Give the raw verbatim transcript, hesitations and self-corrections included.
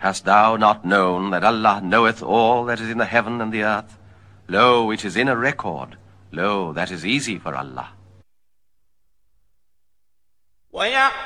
Hast thou not known that Allah knoweth all that is in the heaven and the earth? Lo, it is in a record. Lo, that is easy for Allah.